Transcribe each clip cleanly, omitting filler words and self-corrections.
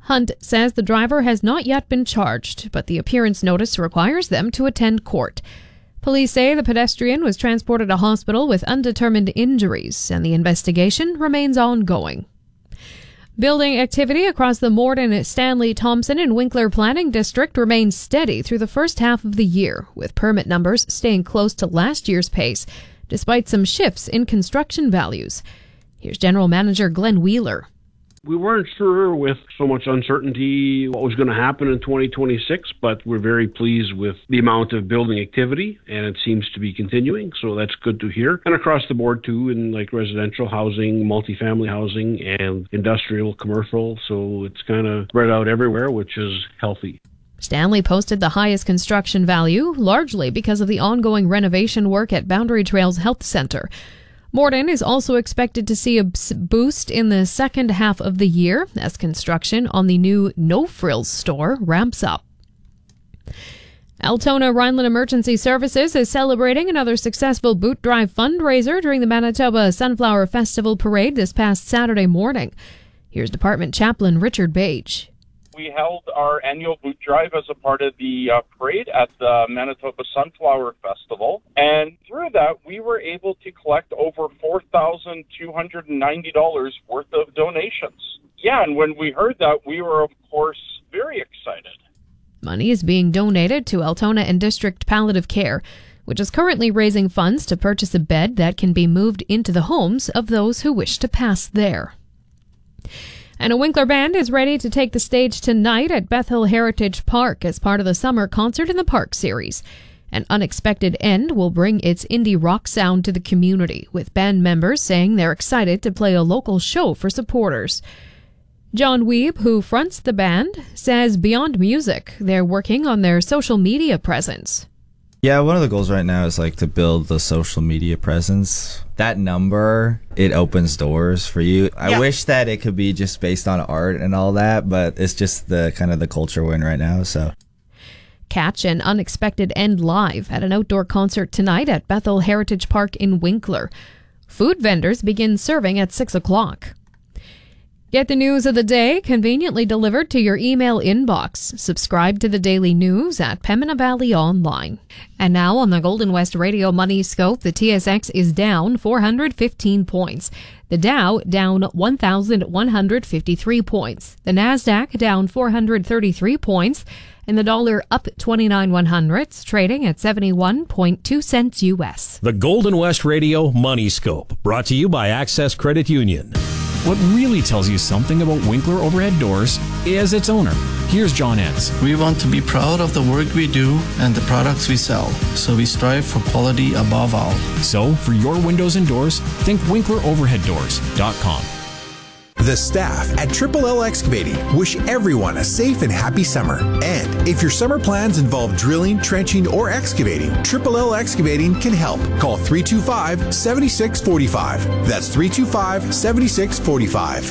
Hunt says the driver has not yet been charged, but the appearance notice requires them to attend court. Police say the pedestrian was transported to hospital with undetermined injuries, and the investigation remains ongoing. Building activity across the Morden, Stanley, Thompson, and Winkler Planning District remains steady through the first half of the year, with permit numbers staying close to last year's pace, despite some shifts in construction values. Here's General Manager Glenn Wheeler. We weren't sure with so much uncertainty what was going to happen in 2026, but we're very pleased with the amount of building activity, and it seems to be continuing, so that's good to hear. And across the board, too, in like residential housing, multifamily housing, and industrial, commercial, so it's kind of spread out everywhere, which is healthy. Stanley posted the highest construction value, largely because of the ongoing renovation work at Boundary Trails Health Centre. Morden is also expected to see a boost in the second half of the year as construction on the new No Frills store ramps up. Altona Rhineland Emergency Services is celebrating another successful boot drive fundraiser during the Manitoba Sunflower Festival Parade this past Saturday morning. Here's Department Chaplain Richard Bage. We held our annual boot drive as a part of the parade at the Manitoba Sunflower Festival. And through that, we were able to collect over $4,290 worth of donations. Yeah, and when we heard that, we were, of course, very excited. Money is being donated to Altona and District Palliative Care, which is currently raising funds to purchase a bed that can be moved into the homes of those who wish to pass there. And a Winkler band is ready to take the stage tonight at Bethel Heritage Park as part of the Summer Concert in the Park series. An Unexpected End will bring its indie rock sound to the community, with band members saying they're excited to play a local show for supporters. John Weeb, who fronts the band, says beyond music, they're working on their social media presence. Yeah, one of the goals right now is to build the social media presence. That number, it opens doors for you. I wish that it could be just based on art and all that, but it's just the kind of the culture we're in right now, so. Catch An Unexpected End live at an outdoor concert tonight at Bethel Heritage Park in Winkler. Food vendors begin serving at 6 o'clock. Get the news of the day conveniently delivered to your email inbox. Subscribe to the daily news at Pembina Valley Online. And now on the Golden West Radio Money Scope, the TSX is down 415 points. The Dow down 1,153 points. The Nasdaq down 433 points. And the dollar up 29/100, trading at 71.2 cents U.S. The Golden West Radio Money Scope, brought to you by Access Credit Union. What really tells you something about Winkler Overhead Doors is its owner. Here's John Entz. We want to be proud of the work we do and the products we sell, so we strive for quality above all. So, for your windows and doors, think WinklerOverheadDoors.com. The staff at Triple L Excavating wish everyone a safe and happy summer. And if your summer plans involve drilling, trenching, or excavating, Triple L Excavating can help. Call 325-7645. That's 325-7645.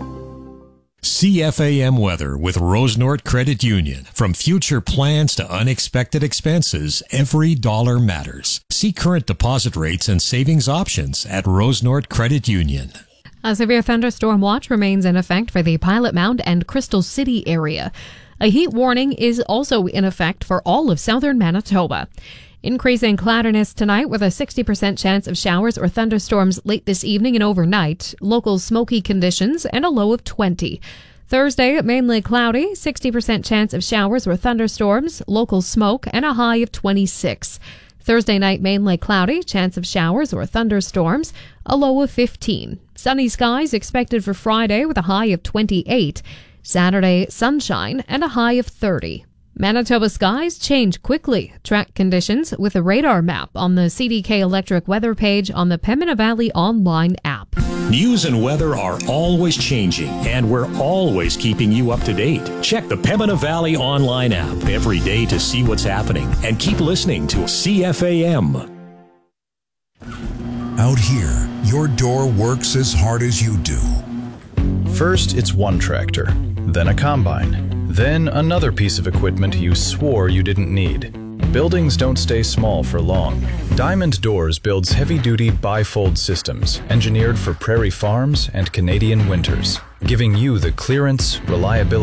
CFAM weather with Rosenort Credit Union. From future plans to unexpected expenses, every dollar matters. See current deposit rates and savings options at Rosenort Credit Union. A severe thunderstorm watch remains in effect for the Pilot Mound and Crystal City area. A heat warning is also in effect for all of southern Manitoba. Increasing cloudiness tonight with a 60% chance of showers or thunderstorms late this evening and overnight. Local smoky conditions and a low of 20. Thursday, mainly cloudy, 60% chance of showers or thunderstorms, local smoke, and a high of 26. Thursday night, mainly cloudy, chance of showers or thunderstorms, a low of 15. Sunny skies expected for Friday with a high of 28. Saturday, sunshine and a high of 30. Manitoba skies change quickly. Track conditions with a radar map on the CDK Electric weather page on the Pembina Valley Online app. News and weather are always changing, and we're always keeping you up to date. Check the Pembina Valley Online app every day to see what's happening, and keep listening to CFAM. Out here, your door works as hard as you do. First, it's one tractor, then a combine, then another piece of equipment you swore you didn't need. Buildings don't stay small for long. Diamond Doors builds heavy-duty bifold systems engineered for prairie farms and Canadian winters, giving you the clearance, reliability,